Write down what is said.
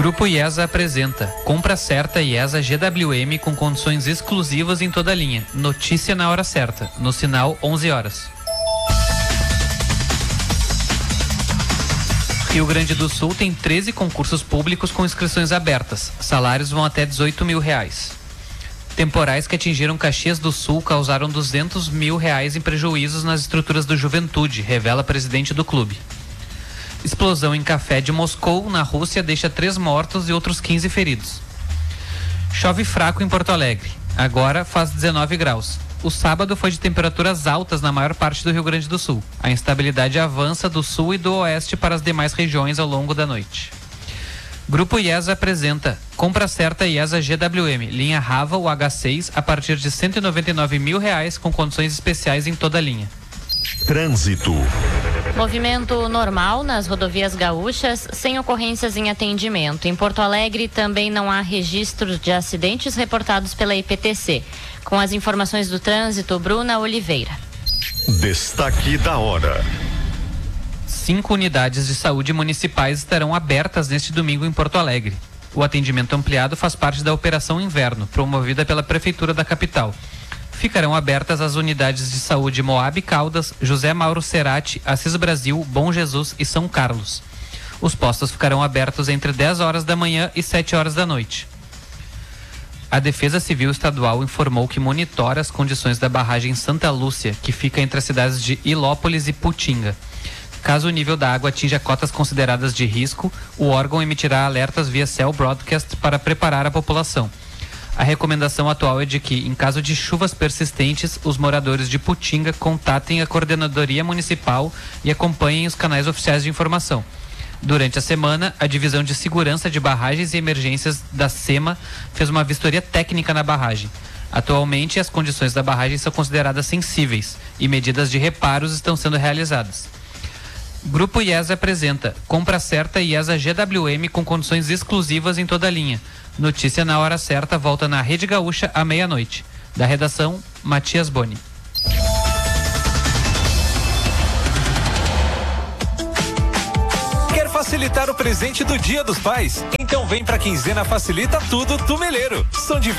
Grupo IESA apresenta Compra Certa IESA GWM com condições exclusivas em toda a linha. Notícia na hora certa, no sinal 11 horas. Rio Grande do Sul tem 13 concursos públicos com inscrições abertas. Salários vão até R$18 mil. Temporais que atingiram Caxias do Sul causaram R$200 mil em prejuízos nas estruturas do Juventude, revela presidente do clube. Explosão em café de Moscou, na Rússia, deixa 3 mortos e outros 15 feridos. Chove fraco em Porto Alegre. Agora faz 19 graus. O sábado foi de temperaturas altas na maior parte do Rio Grande do Sul. A instabilidade avança do sul e do oeste para as demais regiões ao longo da noite. Grupo IESA apresenta Compra Certa IESA GWM, linha Rava ou H6 a partir de R$199 mil com condições especiais em toda a linha. Trânsito. Movimento normal nas rodovias gaúchas, sem ocorrências em atendimento. Em Porto Alegre também não há registros de acidentes reportados pela IPTC. Com as informações do trânsito, Bruna Oliveira. Destaque da hora. 5 unidades de saúde municipais estarão abertas neste domingo em Porto Alegre. O atendimento ampliado faz parte da Operação Inverno, promovida pela Prefeitura da capital. Ficarão abertas as unidades de saúde Moab Caldas, José Mauro Cerati, Assis Brasil, Bom Jesus e São Carlos. Os postos ficarão abertos entre 10 horas da manhã e 7 horas da noite. A Defesa Civil Estadual informou que monitora as condições da barragem Santa Lúcia, que fica entre as cidades de Ilópolis e Putinga. Caso o nível da água atinja cotas consideradas de risco, o órgão emitirá alertas via Cell Broadcast para preparar a população. A recomendação atual é de que, em caso de chuvas persistentes, os moradores de Putinga contatem a Coordenadoria Municipal e acompanhem os canais oficiais de informação. Durante a semana, a Divisão de Segurança de Barragens e Emergências da SEMA fez uma vistoria técnica na barragem. Atualmente, as condições da barragem são consideradas sensíveis e medidas de reparos estão sendo realizadas. Grupo IESA apresenta Compra Certa IESA GWM com condições exclusivas em toda a linha. Notícia na hora certa volta na Rede Gaúcha à meia-noite. Da redação, Matias Boni. Quer facilitar o presente do Dia dos Pais? Então vem pra Quinzena Facilita Tudo do Meleiro. São diversos